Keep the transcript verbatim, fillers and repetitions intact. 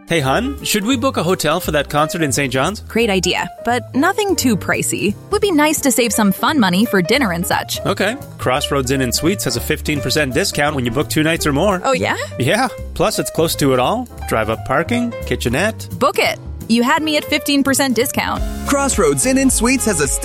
Hey, hun, should we book a hotel for that concert in Saint John's? Great idea, but nothing too pricey. Would be nice to save some fun money for dinner and such. Okay. Crossroads Inn and Suites has a fifteen percent discount when you book two nights or more. Oh, yeah? Yeah. Plus, it's close to it all. Drive-up parking, kitchenette. Book it. You had me at fifteen percent discount. Crossroads Inn and Suites has a